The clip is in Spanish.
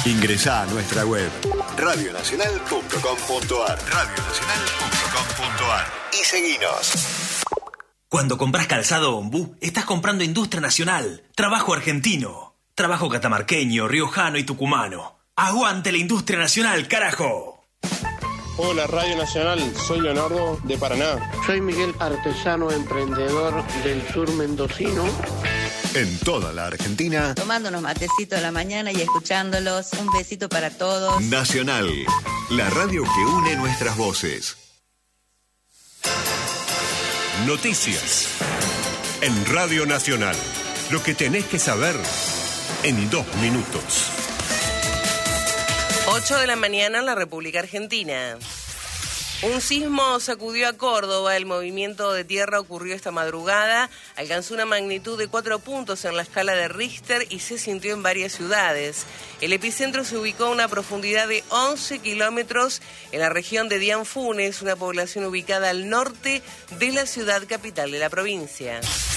Ingresá a nuestra web radionacional.com.ar y seguinos. Cuando compras calzado Ombú, estás comprando industria nacional, trabajo argentino, trabajo catamarqueño, riojano y tucumano. ¡Aguante la industria nacional, carajo! Hola, Radio Nacional, soy Leonardo de Paraná. Soy Miguel, artesano emprendedor del sur mendocino. En toda la Argentina, tomando unos matecitos a la mañana y escuchándolos. Un besito para todos. Nacional, la radio que une nuestras voces. Noticias en Radio Nacional. Lo que tenés que saber en 2 minutos. 8 de la mañana en la República Argentina. Un sismo sacudió a Córdoba. El movimiento de tierra ocurrió esta madrugada. Alcanzó una magnitud de 4 puntos en la escala de Richter y se sintió en varias ciudades. El epicentro se ubicó a una profundidad de 11 kilómetros en la región de Dianfunes, una población ubicada al norte de la ciudad capital de la provincia.